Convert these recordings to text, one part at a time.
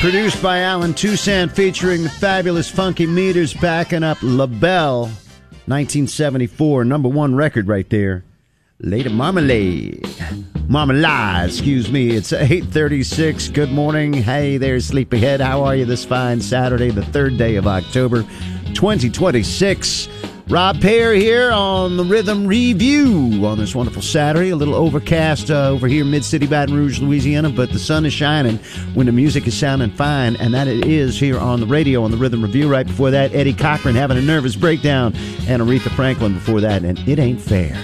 Produced by Alan Toussaint, featuring the fabulous Funky Meters, backing up LaBelle, 1974, #1 record right there. Lady Marmalade. Marmalade, excuse me. It's 8:36. Good morning. Hey there, sleepyhead. How are you this fine Saturday, the 3rd day of October, 2026? Rob Pear here on the Rhythm Review on this wonderful Saturday. A little overcast over here, Mid-City, Baton Rouge, Louisiana, but the sun is shining when the music is sounding fine, and that it is here on the radio on the Rhythm Review. Right before that, Eddie Cochran having a nervous breakdown, and Aretha Franklin before that, and It Ain't Fair.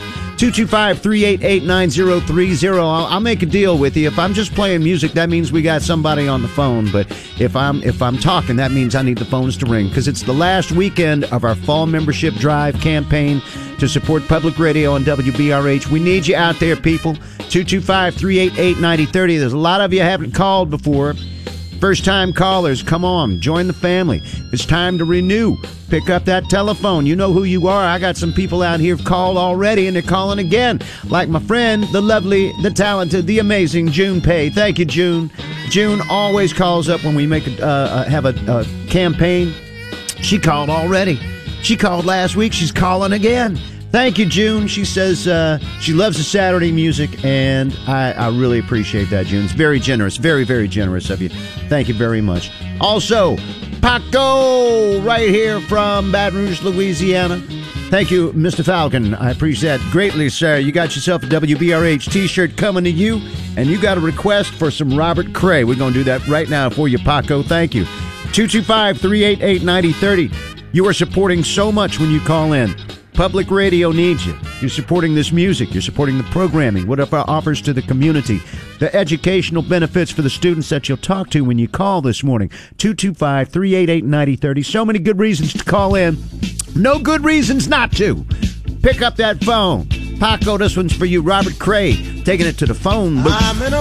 225-388-9030. I'll make a deal with you. If I'm just playing music, that means we got somebody on the phone. But if I'm talking, that means I need the phones to ring, because it's the last weekend of our fall membership drive campaign to support public radio on WBRH. We need you out there, people. 225-388-9030. There's a lot of you haven't called before. First-time callers, come on, join the family. It's time to renew. Pick up that telephone. You know who you are. I got some people out here who've called already, and they're calling again. Like my friend, the lovely, the talented, the amazing June Pay. Thank you, June. June always calls up when we make have a campaign. She called already. She called last week. She's calling again. Thank you, June. She says she loves the Saturday music, and I really appreciate that, June. It's very generous, very, very generous of you. Thank you very much. Also, Paco, right here from Baton Rouge, Louisiana. Thank you, Mr. Falcon. I appreciate that greatly, sir. You got yourself a WBRH T-shirt coming to you, and you got a request for some Robert Cray. We're going to do that right now for you, Paco. Thank you. 225-388-9030. You are supporting so much when you call in. Public radio needs you. You're supporting this music. You're supporting the programming, whatever offers to the community, the educational benefits for the students that you'll talk to when you call this morning. 225-388-9030. So many good reasons to call in. No good reasons not to. Pick up that phone. Paco, this one's for you. Robert Cray, taking it to the phone booth.